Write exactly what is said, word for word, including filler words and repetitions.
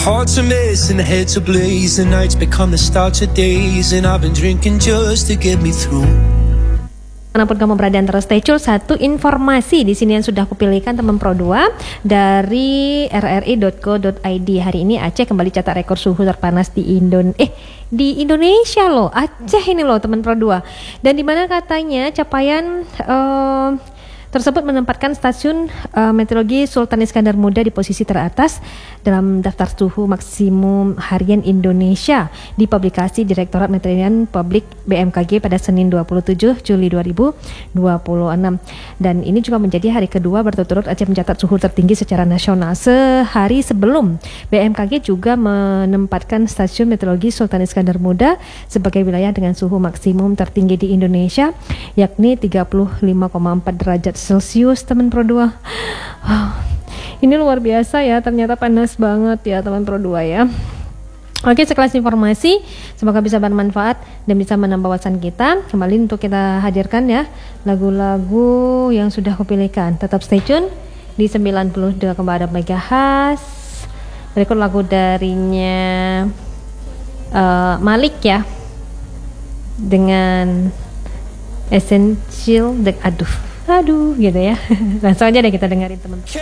heart's a mess and the head's ablaze. The nights become the start of days, and I've been drinking just to get me through. Manapun kamu berada antara stay tune, satu informasi di sini yang sudah kupilihkan teman Pro dua dari r r i dot co dot i d. Hari ini Aceh kembali catat rekor suhu terpanas di Indon eh di Indonesia loh. Aceh ini loh teman Pro dua. Dan di mana katanya capaian uh, tersebut menempatkan stasiun uh, meteorologi Sultan Iskandar Muda di posisi teratas dalam daftar suhu maksimum harian Indonesia di publikasi Direktorat Meteorologi Publik B M K G pada Senin dua puluh tujuh Juli dua ribu dua puluh enam. Dan ini juga menjadi hari kedua berturut-turut Aceh mencatat suhu tertinggi secara nasional. Sehari sebelum, B M K G juga menempatkan stasiun meteorologi Sultan Iskandar Muda sebagai wilayah dengan suhu maksimum tertinggi di Indonesia, yakni tiga puluh lima koma empat derajat Celcius, teman Pro dua. Wow, ini luar biasa ya, ternyata panas banget ya teman Pro dua ya. Oke, sekelas informasi, semoga bisa bermanfaat dan bisa menambah wawasan kita. Kembali untuk kita hadirkan ya lagu-lagu yang sudah kupilihkan. Tetap stay tune di sembilan puluh dua koma empat megahertz. Berikut lagu darinya uh, Malik ya, dengan Essential. de- aduh aduh gitu ya. Langsung aja deh kita dengerin teman-teman.